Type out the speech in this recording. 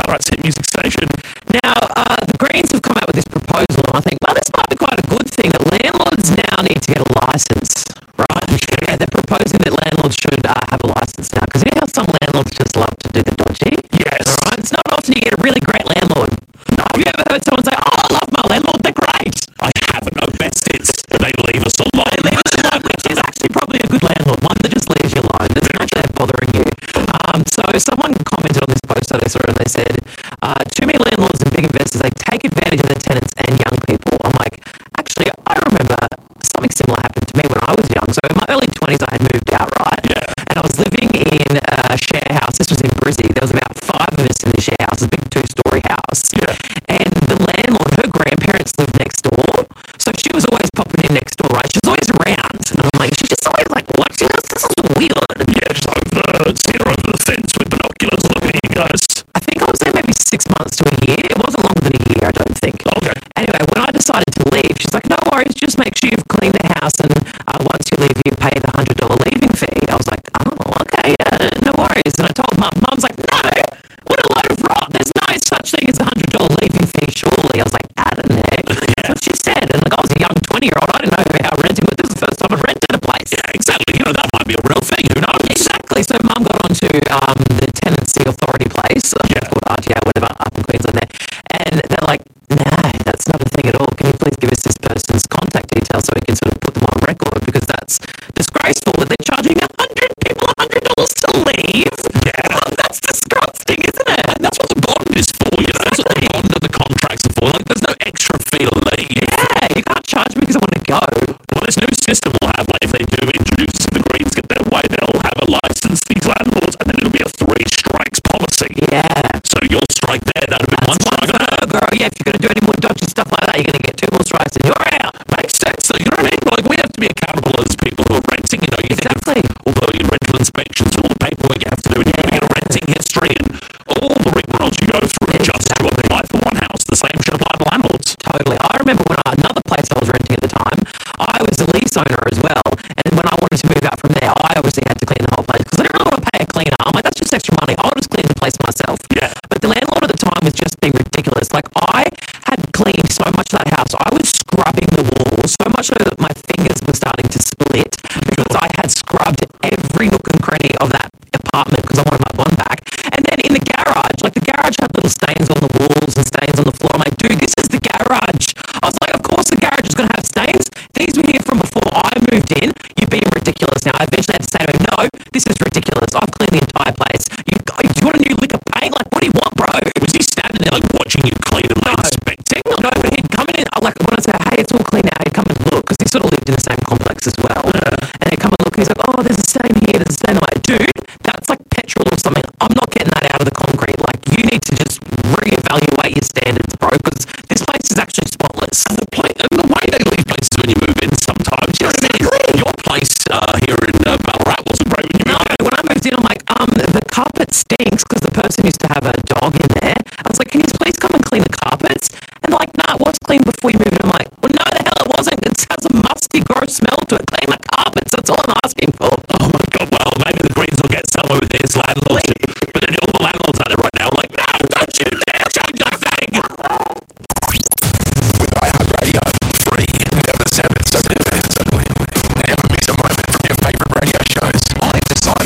Ballarat's hit music station. Now, the Greens have come out with this proposal, and I think, well, this might be quite a good thing, that landlords now need to get a licence, right? Yeah, they're proposing that landlords should have a licence now, because you know how some landlords just love to do the dodgy? Yes. All right? It's not often you get a really great landlord. No. Have you ever heard someone say, oh, I love my landlord, they're great? I haven't. No, best it's they leave us alone. They leave us alone, which is actually probably a good landlord, one that just leaves you alone. It's not there bothering you. So someone commented on this post that I saw, and they said, too many landlords and big investors, they take advantage of their tenants and young people. I'm like, actually, I remember something similar happened to me when I was young. So in my early 20s, I had moved out, right? Yeah. And I was living in a share house. This was in Brizzy. There was about 5 of us in the share house, a big 2-story house. Yeah. And the landlord, her grandparents lived next door. So she was always popping in next door, right? She was always around. And I'm like, she's just always like, what? This is weird. Yeah, just seen her over the fence with binoculars looking at you guys. I think I was there maybe 6 months to a year. It wasn't longer than a year, I don't think. Okay. Anyway, when I decided to leave, she's like, no worries, just make sure you've cleaned the house, and once you leave, you pay the $100 leaving fee. I was like, oh, okay, no worries. And I told Mum. Mum's like, no, what a load of rot. There's no such thing as a $100 leaving fee, surely. I was like, I don't know. That's what she said. And like, I was a young 20-year-old. I didn't know how renting was. This is the first time I've rented a place. Yeah, exactly. You know, that might be a real thing. Who knows? Exactly. So Mum got onto the Tenancy Authority place, called RTA, whatever, up in Queensland there. And they're like, no, that's not a thing at all. Can you please give us this person's contact details so we can sort of put them on record? Because that's disgraceful that they're charging 100 people $100 to leave. Yeah. Oh, that's disgusting, isn't it? And that's what the bond is for, you know. That's what the bond and the contracts are for. Like, there's no extra fee to leave. Yeah, you can't charge me because I want to go. Well, this new system will have, like, if they do introduce if the Greens get their way, they'll have a license, these landlords, and then it'll be a 3 strikes policy. Yeah. So you'll strike there, that'll be one strike. Girl, yeah, if you're going to do any more dodgy stuff like that, you're going to get 2 more strikes and you're out. Makes sense. So, you know what I mean? Like, we have to be accountable as people who are renting, you know. You Exactly. think of all the rental inspections, all the paperwork you have to do, and you have your renting history, and all the rigmaroles you go through just to apply for one house. The same should apply to landlords. Totally. I remember when another place I was renting at the time, I was the lease owner as well, and when I wanted to move out from there, I obviously had to clean the whole place, because I didn't really want to pay a cleaner. I'm like, that's just extra money. I'll just clean the place myself. Yeah. But the landlord at the time was just being ridiculous. Like, I had cleaned so much of that house. I was scrubbing the walls so much so that my fingers were starting to split, because I had scrubbed every nook and cranny of that apartment because I wanted my bond back. And then in the garage, like, the garage had little stains on the walls and stains on the floor. I'm like, dude, this is the garage. I was like, of course the garage is going to have stains. These were here from before I moved in. You're being ridiculous now. I eventually had to say to him, no, this is ridiculous. I've cleaned the entire place. Do you want a new lick of paint? Like, what do you want, bro? Was he standing there, like, watching you clean and inspecting? No, but he'd come in, like, when I say, hey, it's all clean now, he'd come and look, because he sort of lived in the same complex as well. And he'd come and look, and he's like, oh, there's a stain here, there's a stain. I'm like, dude, that's like petrol or something. I'm not getting that out of the concrete. Like, you need to just reevaluate your standards, bro, because this place is actually spotless. And the way they leave places when you move in sometimes, you know what I mean? Your place here in Ballarat wasn't great when you moved in. When I moved in, I'm like, the carpet stinks, because the person used to have a dog in there. I was like, can you please come and clean the carpets? And they're like, nah, it was clean before you moved in. I'm like, well, no, the hell it wasn't. It has a musty, gross smell to it. Clean the carpets. That's all I'm asking for. Oh my God, well, maybe the Greens will get somewhere with this landlordship. But then all the landlords out there right now are like, no, don't you dare change your thing. With iHeartRadio.